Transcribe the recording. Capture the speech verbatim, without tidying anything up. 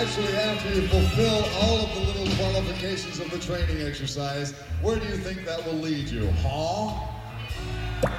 actually, after you fulfill all of the little qualifications of the training exercise, where do you think that will lead you? Huh?